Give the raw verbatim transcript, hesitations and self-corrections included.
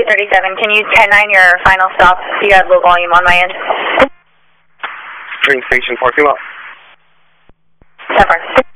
two thirty-seven, can you ten nine your final stop? You got low volume on my end. Train station parking lot. ten four.